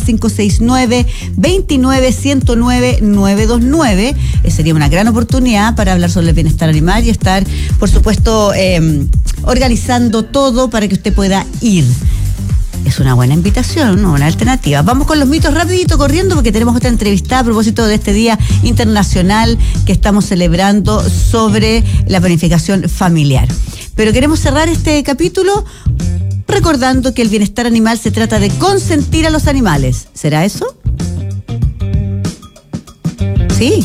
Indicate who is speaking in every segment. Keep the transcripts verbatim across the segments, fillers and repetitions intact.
Speaker 1: cinco seis nueve, dos nueve uno cero nueve, nueve dos nueve. Eh, sería una gran oportunidad para hablar sobre el bienestar animal y estar, por supuesto, eh, organizando todo para que usted pueda ir. Es una buena invitación, una buena alternativa. Vamos con los mitos rapidito, corriendo, porque tenemos otra entrevistada a propósito de este Día Internacional que estamos celebrando sobre la planificación familiar. Pero queremos cerrar este capítulo recordando que el bienestar animal se trata de consentir a los animales. ¿Será eso? Sí.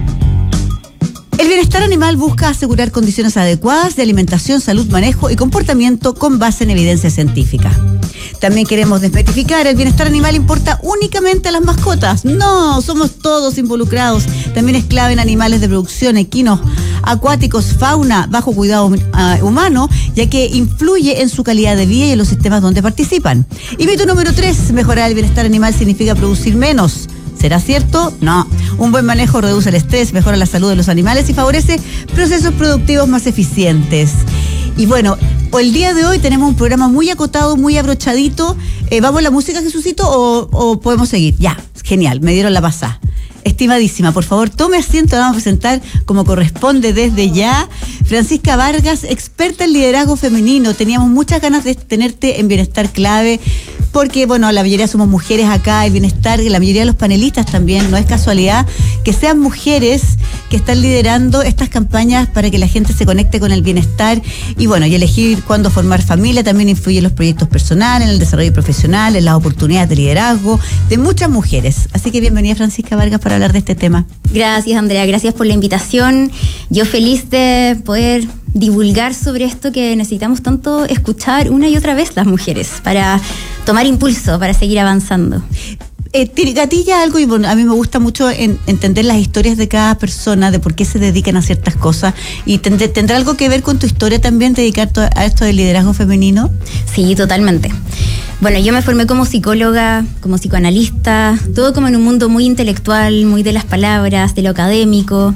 Speaker 1: El bienestar animal busca asegurar condiciones adecuadas de alimentación, salud, manejo y comportamiento con base en evidencia científica. También queremos desmitificar, el bienestar animal importa únicamente a las mascotas. No, somos todos involucrados. También es clave en animales de producción, equinos, acuáticos, fauna, bajo cuidado uh, humano, ya que influye en su calidad de vida y en los sistemas donde participan. Y mito número tres, mejorar el bienestar animal significa producir menos. ¿Será cierto? No. Un buen manejo reduce el estrés, mejora la salud de los animales y favorece procesos productivos más eficientes. Y bueno, el día de hoy tenemos un programa muy acotado, muy abrochadito. Eh, ¿Vamos a la música, Jesucito, o, o podemos seguir? Ya, genial, me dieron la pasada. Estimadísima, por favor, tome asiento, vamos a presentar como corresponde desde ya. Francisca Vargas, experta en liderazgo femenino. Teníamos muchas ganas de tenerte en Bienestar Clave, porque, bueno, la mayoría somos mujeres acá, el bienestar, la mayoría de los panelistas también, no es casualidad que sean mujeres que están liderando estas campañas para que la gente se conecte con el bienestar y, bueno, y elegir cuándo formar familia también influye en los proyectos personales, en el desarrollo profesional, en las oportunidades de liderazgo de muchas mujeres. Así que bienvenida, Francisca Vargas, para hablar de este tema.
Speaker 2: Gracias, Andrea, gracias por la invitación. Yo feliz de poder divulgar sobre esto que necesitamos tanto escuchar una y otra vez las mujeres para tomar impulso, para seguir avanzando.
Speaker 1: Eh, gatilla algo, y bueno, a mí me gusta mucho en, entender las historias de cada persona, de por qué se dedican a ciertas cosas, y tendré, ¿tendrá algo que ver con tu historia también, dedicar a esto del liderazgo femenino?
Speaker 2: Sí, totalmente. Bueno, yo me formé como psicóloga, como psicoanalista, todo como en un mundo muy intelectual, muy de las palabras, de lo académico.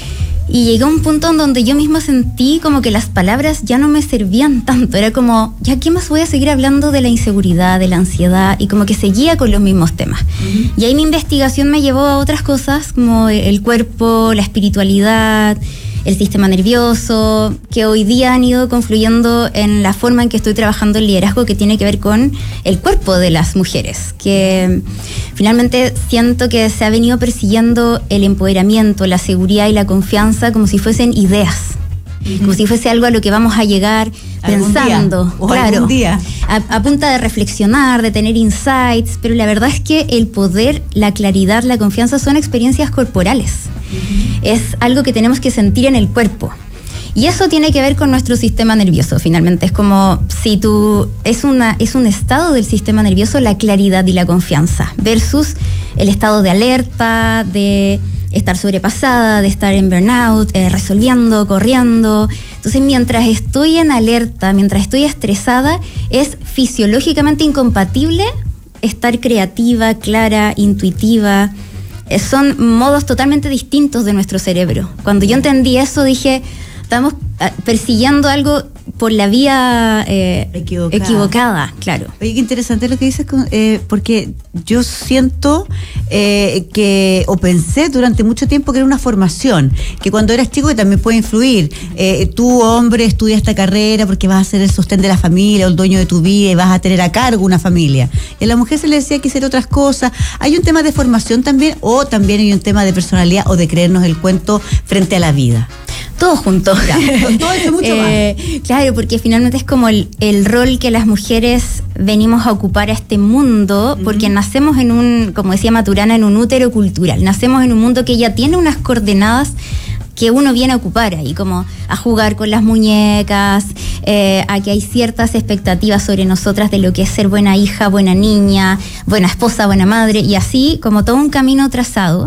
Speaker 2: Y llegué a un punto en donde yo misma sentí como que las palabras ya no me servían tanto. Era como, ¿ya qué más voy a seguir hablando de la inseguridad, de la ansiedad? Y como que seguía con los mismos temas. Uh-huh. Y ahí mi investigación me llevó a otras cosas, como el cuerpo, la espiritualidad, el sistema nervioso, que hoy día han ido confluyendo en la forma en que estoy trabajando el liderazgo, que tiene que ver con el cuerpo de las mujeres, que finalmente siento que se ha venido persiguiendo el empoderamiento, la seguridad y la confianza como si fuesen ideas, uh-huh. como si fuese algo a lo que vamos a llegar pensando,
Speaker 1: día, o
Speaker 2: claro,
Speaker 1: algún día.
Speaker 2: A, a punta de reflexionar, de tener insights, pero la verdad es que el poder, la claridad, la confianza son experiencias corporales. Uh-huh. Es algo que tenemos que sentir en el cuerpo. Y eso tiene que ver con nuestro sistema nervioso, finalmente. Es como si tú, es una, es un estado del sistema nervioso, la claridad y la confianza, versus el estado de alerta, de estar sobrepasada, de estar en burnout, eh, resolviendo, corriendo. Entonces, mientras estoy en alerta, mientras estoy estresada, es fisiológicamente incompatible estar creativa, clara, intuitiva. Eh, son modos totalmente distintos de nuestro cerebro. Cuando yo entendí eso, dije, estamos persiguiendo algo por la vía eh, equivocada. equivocada, claro.
Speaker 1: Oye, qué interesante lo que dices, eh, porque yo siento eh, que, o pensé durante mucho tiempo que era una formación, que cuando eras chico que también puede influir. Eh, tú, hombre, estudia esta carrera porque vas a ser el sostén de la familia o el dueño de tu vida y vas a tener a cargo una familia. Y a la mujer se le decía que hacer otras cosas. ¿Hay un tema de formación también, o también hay un tema de personalidad o de creernos el cuento frente a la vida?
Speaker 2: Todo junto.
Speaker 1: Ya, todo eso mucho
Speaker 2: eh, más. Claro, porque finalmente es como el, el rol que las mujeres venimos a ocupar a este mundo, uh-huh. porque nacemos en un, como decía Maturana, en un útero cultural. Nacemos en un mundo que ya tiene unas coordenadas que uno viene a ocupar ahí, como a jugar con las muñecas, eh, a que hay ciertas expectativas sobre nosotras de lo que es ser buena hija, buena niña, buena esposa, buena madre, y así como todo un camino trazado.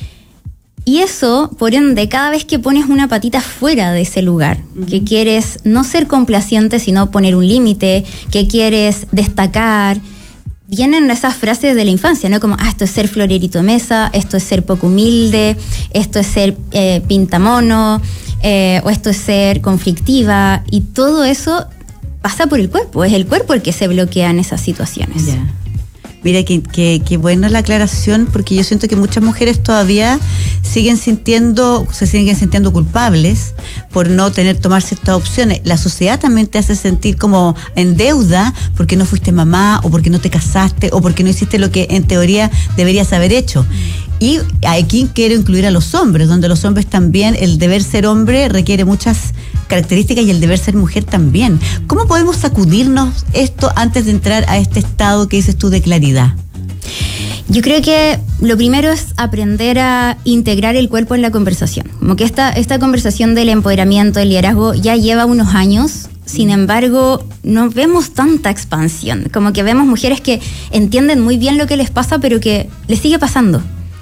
Speaker 2: Y eso, por ende, cada vez que pones una patita fuera de ese lugar, uh-huh. que quieres no ser complaciente, sino poner un límite, que quieres destacar, vienen esas frases de la infancia, ¿no? Como, ah, esto es ser florerito de mesa, esto es ser poco humilde, esto es ser eh, pintamono, eh, o esto es ser conflictiva, y todo eso pasa por el cuerpo, es el cuerpo el que se bloquea en esas situaciones.
Speaker 1: Yeah. Mira, que, que, que buena la aclaración, porque yo siento que muchas mujeres todavía siguen sintiendo, se siguen sintiendo culpables por no tener, tomar ciertas opciones. La sociedad también te hace sentir como en deuda porque no fuiste mamá, o porque no te casaste, o porque no hiciste lo que en teoría deberías haber hecho. Y aquí quiero incluir a los hombres, donde los hombres también, el deber ser hombre requiere muchas características y el deber ser mujer también. ¿Cómo podemos sacudirnos esto antes de entrar a este estado que dices tú de claridad?
Speaker 2: Yo creo que lo primero es aprender a integrar el cuerpo en la conversación. Como que esta, esta conversación del empoderamiento, del liderazgo, ya lleva unos años. Sin embargo, no vemos tanta expansión. Como que vemos mujeres que entienden muy bien lo que les pasa, pero que les sigue pasando.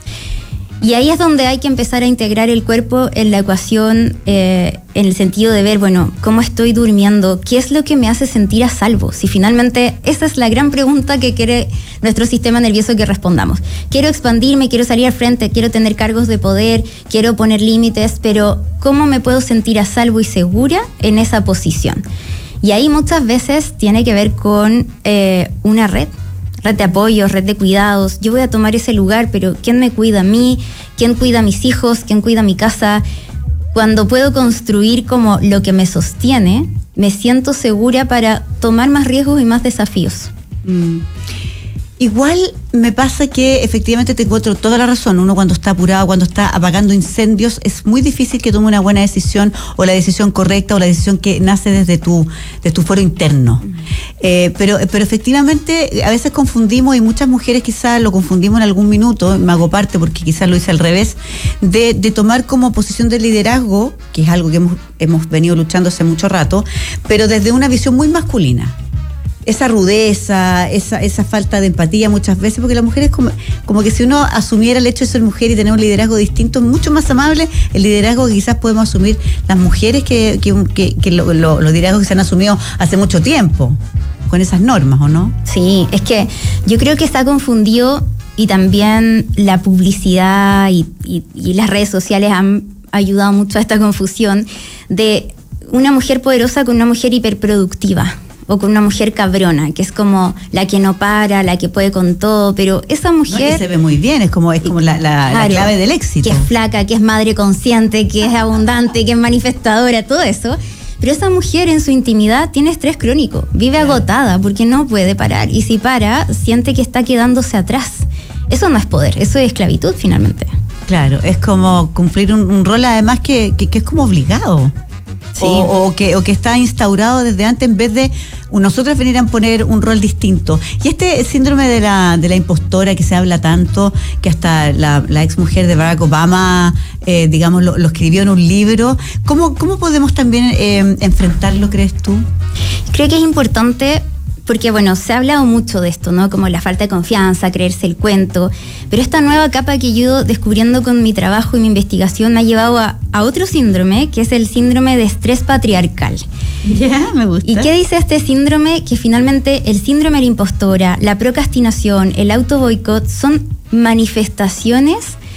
Speaker 2: Y ahí es donde hay que empezar a integrar el cuerpo en la ecuación, eh, en el sentido de ver, bueno, ¿cómo estoy durmiendo? ¿Qué es lo que me hace sentir a salvo? Si finalmente esa es la gran pregunta que quiere nuestro sistema nervioso que respondamos. Quiero expandirme, quiero salir al frente, quiero tener cargos de poder, quiero poner límites, pero ¿cómo me puedo sentir a salvo y segura en esa posición? Y ahí muchas veces tiene que ver con eh, una red. Red de apoyo, red de cuidados. Yo voy a tomar ese lugar, pero ¿quién me cuida a mí? ¿Quién cuida a mis hijos? ¿Quién cuida mi casa? Cuando puedo construir como lo que me sostiene, me siento segura para tomar más riesgos y más desafíos.
Speaker 1: Mm. Igual me pasa que efectivamente te encuentro toda la razón. Uno cuando está apurado, cuando está apagando incendios, es muy difícil que tome una buena decisión, o la decisión correcta, o la decisión que nace desde tu, de tu foro interno. Mm. Eh, pero, pero efectivamente a veces confundimos, y muchas mujeres quizás lo confundimos en algún minuto, me hago parte porque quizás lo hice al revés, de, de tomar como posición de liderazgo, que es algo que hemos, hemos venido luchando hace mucho rato, pero desde una visión muy masculina. Esa rudeza, esa, esa falta de empatía muchas veces, porque la mujer es como, como que si uno asumiera el hecho de ser mujer y tener un liderazgo distinto, es mucho más amable el liderazgo que quizás podemos asumir las mujeres que, que, que, que lo, lo, los liderazgos que se han asumido hace mucho tiempo, con esas normas, ¿o no?
Speaker 2: Sí, es que yo creo que está confundido, y también la publicidad y, y, y las redes sociales han ayudado mucho a esta confusión de una mujer poderosa con una mujer hiperproductiva, o con una mujer cabrona, que es como la que no para, la que puede con todo, pero esa mujer... No,
Speaker 1: que se ve muy bien, es como, es como la, la, claro, la clave del éxito.
Speaker 2: Que es flaca, que es madre consciente, que es abundante, que es manifestadora, todo eso. Pero esa mujer en su intimidad tiene estrés crónico, vive claro. agotada porque no puede parar, y si para, siente que está quedándose atrás. Eso no es poder, eso es esclavitud finalmente.
Speaker 1: Claro, es como cumplir un, un rol además que, que, que es como obligado. Sí. O, o, que, o que está instaurado desde antes, en vez de nosotros venir a poner un rol distinto. Y este síndrome de la, de la impostora que se habla tanto, que hasta la, la ex mujer de Barack Obama, eh, digamos, lo, lo escribió en un libro, ¿cómo, cómo podemos también eh, enfrentarlo, crees tú?
Speaker 2: Creo que es importante, porque bueno, se ha hablado mucho de esto, ¿no? Como la falta de confianza, creerse el cuento, pero esta nueva capa que yo he ido descubriendo con mi trabajo y mi investigación me ha llevado a, a otro síndrome, que es el síndrome de estrés patriarcal.
Speaker 1: Ya, yeah, me gusta.
Speaker 2: ¿Y qué dice este síndrome? Que finalmente el síndrome de la impostora, la procrastinación, el autoboicot son manifestaciones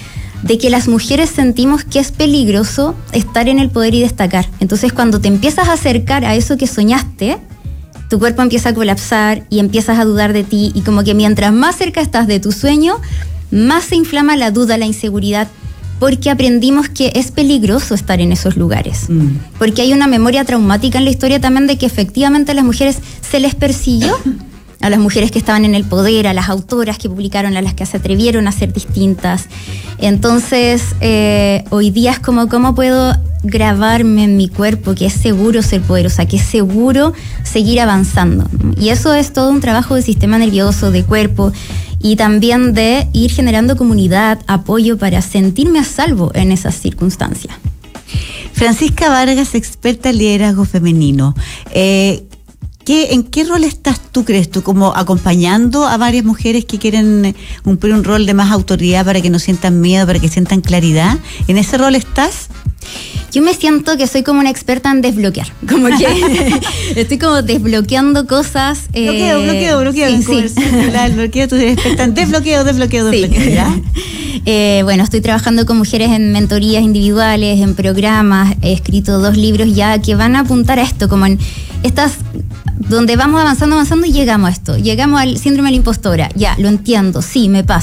Speaker 2: de que las mujeres sentimos que es peligroso estar en el poder y destacar. Entonces, cuando te empiezas a acercar a eso que soñaste, tu cuerpo empieza a colapsar y empiezas a dudar de ti, y como que mientras más cerca estás de tu sueño, más se inflama la duda, la inseguridad, porque aprendimos que es peligroso estar en esos lugares. Mm. Porque hay una memoria traumática en la historia también de que efectivamente a las mujeres se les persiguió, a las mujeres que estaban en el poder, a las autoras que publicaron, a las que se atrevieron a ser distintas. Entonces, eh, hoy día es como, ¿cómo puedo grabarme en mi cuerpo que es seguro ser poderosa, que es seguro seguir avanzando? Y eso es todo un trabajo de sistema nervioso, de cuerpo, y también de ir generando comunidad, apoyo para sentirme a salvo en esas circunstancias.
Speaker 1: Francisca Vargas, experta en liderazgo femenino. Eh, ¿Qué, ¿En qué rol estás tú, crees tú, como acompañando a varias mujeres que quieren cumplir un rol de más autoridad para que no sientan miedo, para que sientan claridad? ¿En ese rol estás?
Speaker 2: Yo me siento que soy como una experta en desbloquear, como que estoy como desbloqueando cosas. Eh,
Speaker 1: bloqueo, bloqueo, bloqueo.
Speaker 2: Sí, sí.
Speaker 1: El bloqueo, tú eres experta en desbloqueo, desbloqueo, desbloqueo, sí. ¿Ya?
Speaker 2: Eh, bueno, estoy trabajando con mujeres en mentorías individuales, en programas, he escrito dos libros ya que van a apuntar a esto, como en estas donde vamos avanzando, avanzando y llegamos a esto. Llegamos al síndrome de la impostora. Ya, lo entiendo, sí, me pasa.